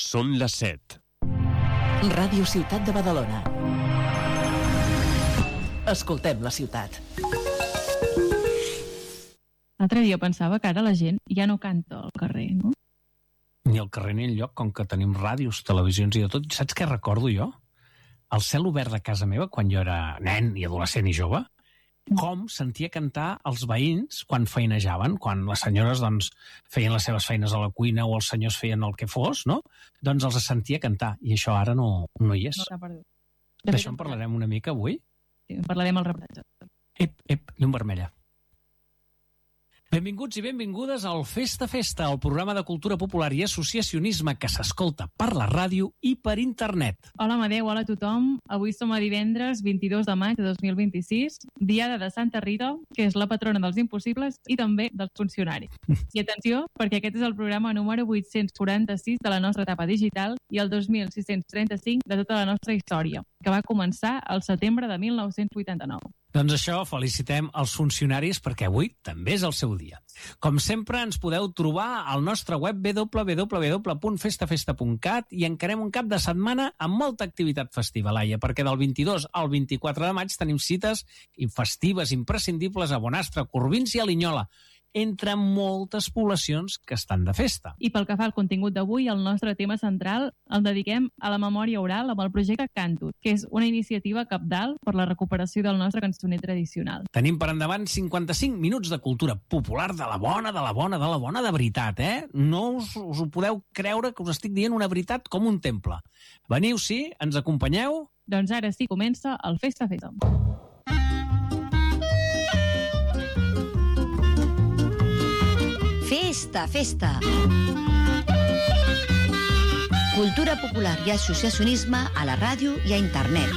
Són les 7. Ràdio Ciutat de Badalona. Escoltem la ciutat. L'altre dia pensava que ara la gent ja no canta al carrer, no? Ni al carrer ni enlloc, com que tenim ràdios, televisions i de tot. Saps què recordo jo? El cel obert de casa meva, quan jo era nen i adolescent i jove, com sentia cantar els veïns quan feinejaven, quan les senyores doncs, feien les seves feines a la cuina o els senyors feien el que fos, no? Doncs els sentia cantar, i això ara no hi és. No s'ha perdut. D'això en parlarem una mica avui? Sí, en parlarem al reportatge. Llum vermella. Benvinguts i benvingudes al Festa Festa, el programa de cultura popular i associacionisme que s'escolta per la ràdio i per internet. Hola Amadeu, hola a tothom. Avui som a divendres 22 de maig de 2026, diada de Santa Rita, que és la patrona dels impossibles i també dels funcionaris. I atenció, perquè aquest és el programa número 846 de la nostra etapa digital i el 2635 de tota la nostra història, que va començar al setembre de 1989. Doncs això, felicitem els funcionaris perquè avui també és el seu dia. Com sempre, ens podeu trobar al nostre web www.festafesta.cat i encarem un cap de setmana amb molta activitat festiva, Laia, perquè del 22 al 24 de maig tenim cites festives imprescindibles a Bonastre, Corbins i a Linyola, entre moltes poblacions que estan de festa. I pel que fa al contingut d'avui, el nostre tema central el dediquem a la memòria oral amb el projecte Cantut, que és una iniciativa cabdal per la recuperació del nostre cançoner tradicional. Tenim per endavant 55 minuts de cultura popular de la bona, de veritat, eh? No us ho podeu creure que us estic dient una veritat com un temple. Veniu, sí? Ens acompanyeu? Doncs ara sí, comença el Festa Festa. Festa, festa. Cultura popular i associacionisme a la ràdio i a internet.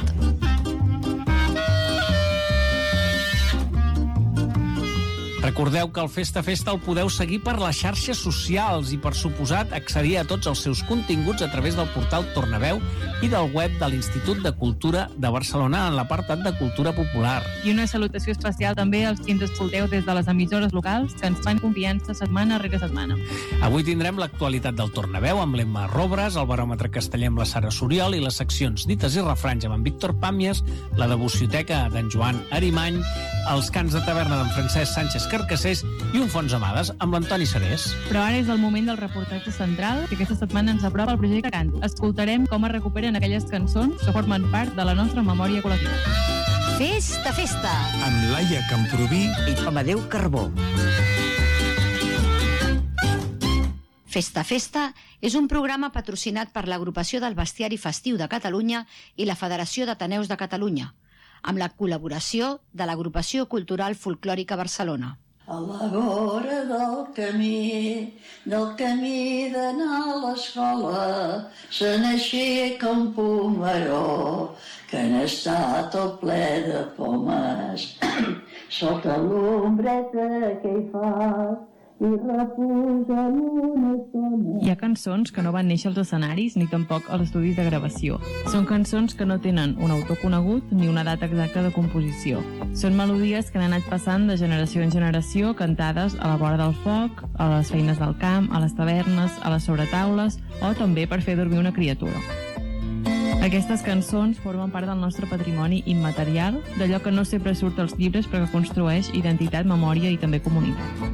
Recordeu que el Festa Festa el podeu seguir per les xarxes socials i, per suposat, accedir a tots els seus continguts a través del portal Tornaveu i del web de l'Institut de Cultura de Barcelona en l'apartat de Cultura Popular. I una salutació especial també als qui ens escolteu des de les emissores locals que ens fan confiança setmana rere setmana. Avui tindrem l'actualitat del Tornaveu amb l'Emma Robres, el baròmetre casteller amb la Sara Soriol i les seccions Dites i Refranys amb en Víctor Pàmies, la devocioteca d'en Joan Arimany, els cants de taverna d'en Francesc Sánchez Carcassés i un fons amades amb l'Antoni Serés. Però ara és el moment del reportatge central que aquesta setmana ens aprova el projecte Cant. Escoltarem com es recuperen aquelles cançons que formen part de la nostra memòria col·lectiva. Festa, festa! Amb Laia Camproví I Amadeu Carbó. Festa Festa és un programa patrocinat per l'Agrupació del Bestiari Festiu de Catalunya i la Federació d'Ateneus de Catalunya, amb la col·laboració de l'Agrupació Cultural Folclòrica Barcelona. A la vora del camí d'anar a l'escola, se n'aixeca un pomeró que n'està tot ple de pomes. Sota l'ombreta que hi fa i reposa una estona. Hi ha cançons que no van néixer als escenaris ni tampoc als estudis de gravació. Són cançons que no tenen un autor conegut ni una data exacta de composició. Són melodies que han anat passant de generació en generació, cantades a la vora del foc, a les feines del camp, a les tavernes, a les sobretaules o també per fer dormir una criatura. Aquestes cançons formen part del nostre patrimoni immaterial, d'allò que no sempre surt als llibres però que construeix identitat, memòria i també comunitat.